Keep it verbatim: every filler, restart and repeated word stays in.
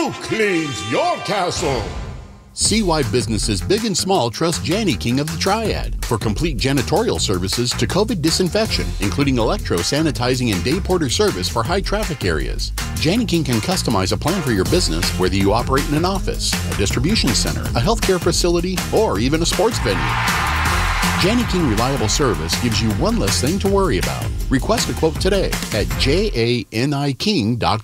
Who cleans your castle? See why businesses big and small trust Janny King of the Triad for complete janitorial services to COVID disinfection, including electro sanitizing and day porter service for high traffic areas. Janny King can customize a plan for your business, whether you operate in an office, a distribution center, a healthcare facility, or even a sports venue. Janny King Reliable Service gives you one less thing to worry about. Request a quote today at janiking dot com.